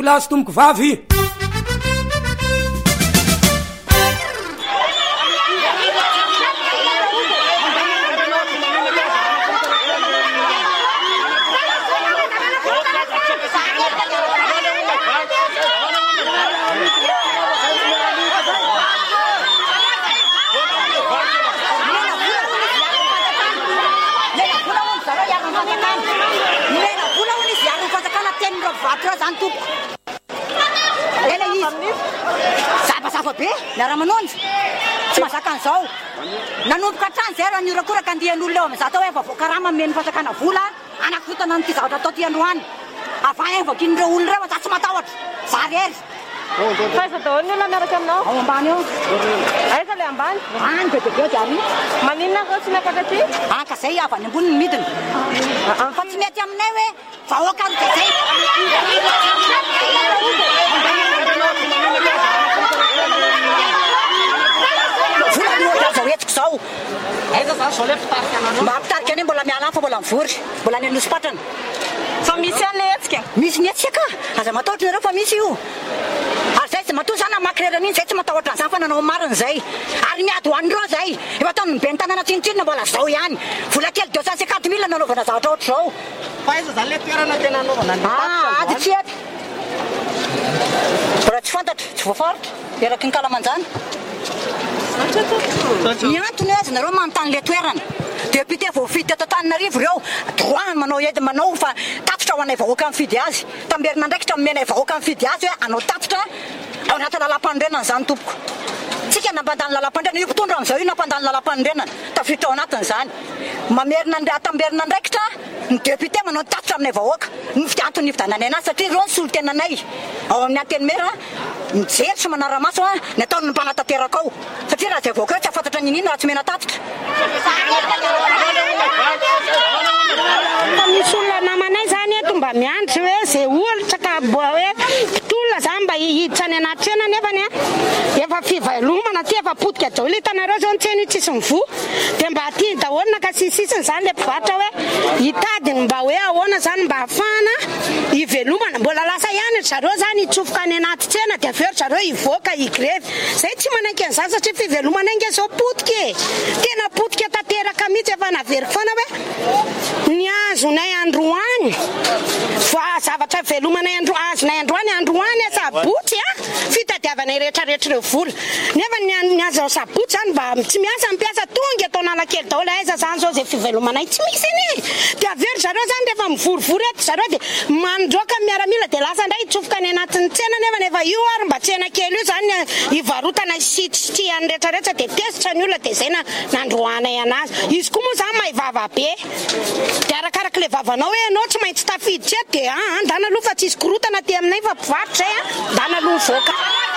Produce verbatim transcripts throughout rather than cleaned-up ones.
Plasy tomboko vavy. Zava-zava be miara-manonjy tsy mahazaka an'izao nanomboka hatrany zay raha niorakora ka andihan'olona eo amin'izao atao hoe vavoakarama meny fatakana vola anakifotana n'ity zavatra atao ty androany avay any vakin'ireo olona ireo za tsy matahotra zarery faiza daholo ny olona miaraka aminao ao ambany eo aiza le ambany any be be be diary maninona ko tsy miakatra ty anka zay avy any ambony ny midiny fa tsy mety aminay hoe vahoaka ro zay etiko zao aiza za zao le mpitarika anao mba mpitarika ane mbola miala fa mbola mivory mbola ny anosy-patrana fa misy an'le hetsika misy ny etsika aza matahotra nareo fa misy io ary zay tsy matoa zany amakrerana iny zay tsy matahotra an'izany fa nanao mariny zay ary miady hoan'ireo zay efa tamin'ny be ny tanàna tsinitsinina mbola zao ihany vola kely deux cent cinquante mille nanaovana zavatra ohatra zao fa aiza zany le toerana tena anaovana ah ady tsy eto raha tsy fantatra tsy voafaritra eraky ny kalamanjany ny antony azy nareo manontany le toerana député voafidy teto Antananarivo reo droit manao edy manao fa tatitra ho anay vahoaka mifidy azy tamberina ndraikitra menay vahoaka mifidy azy hoe anao tatitra ao anaty lalam-pandrenana zany tompoko tsika nampandany lalam-pandrenana io mpitondra am'izao io nampandany lalam-pandrenana tafiditra ao anatiny zany mamerina tamberina ndraikitra ny député manao tatitra aminay vahoaka ny fiantony nividananay anazy satria reo ny solo-tenanay ao amin'ny anteny mera mijery sy manara-maso a ny ataony ny mpanatanteraka ao satria raha zay vahoaka reo tsy afantatra ninina raha tsy mena tatitra fa misy olona namanay zany eto mba miandry hoe zay olitra ka hoe mpitolona zany mba hihiditra any anatrena nefany a efa fivelomana ty efa potika daholo hitanareo zao ntseny tsisy mivoa dia mba aty daholo naka sisisiny zany le mpivarotra hoe hitadiny mba hoe ahoana zany mba hafahana hivelomana mbola lasa ihany zareo zany hitsofoka any anaty tsena dia aveo zareo hivoaka higrevy zay tsy manaiky an'izany satria fivelomana inge zao potika e tena potika tanteraka mihitsy efa naveriky foana hoe ny azonay androany fa zavatra velomanay andro azonay androany androany sabotsy a fitadiavanay rehetrarehetra ireo vola nefa ny azo sabotsy zany mba tsy miasa mpiasa tonga atao nalakely daholo aiza zany zao zay fivelomanay tsy misy iny dia avery zareo zany rehefa mivorivory eto zareo dia mandroaka miaramila dia lasa ndray hitsofoka any anatin'ny tsena nefa nefa io ary mba tsena kely io zany hivarotana sitsytiany rehetrarehetra dia tesitra ny olona dia zay nandroanay anazy izy koa moa zany maivava be dia arakaraka le vavanao hoe anao tsy maintsy tafiditra eto dia a ndana aloha fa tsisy korotana ty aminay fa mpivarotra zay a ndana aloha mivoaka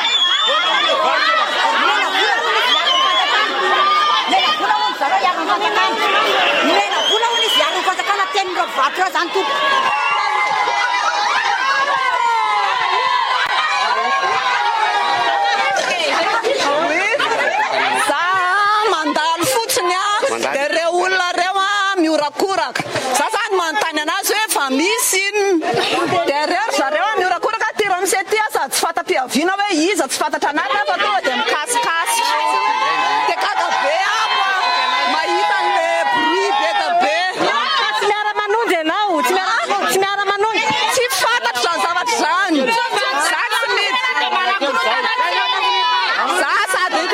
mena vola hono izy ary fatakana tenin'ireo mpivarotra zany tompo za mandalo fotsiny a dia reo olona reo a miorakoraka za zany manontany anazy hoe fa misy iny dia reo zareo a miorakoraka tiro am'se ty a sady tsy fata-piaviana hoe iza tsy fantatra anazy fa tonga dia mikasikasika dia kaka be ako mahita an'le bruit beka be tsy miara-manonjy ianao tsy miara- tsy miara-manonjy tsy fantatra zany zavatra zany za tsy mety za sady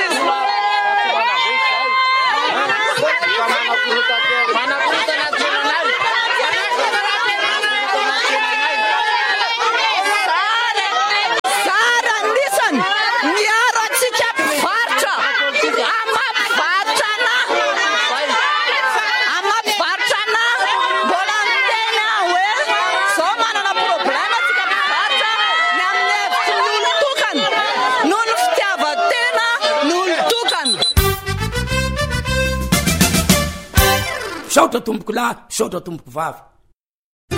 Sara nisany miaro atsika mpivarotra amampivarotrana amampivarotrana mbola miteny hoe zao manana problème atsika mpivarotra ny amin'ny hevitry ny olon-tokana noho ny fitiavan-tena ny olon-tokana saotra tomboko lahy saotra tomboko vavy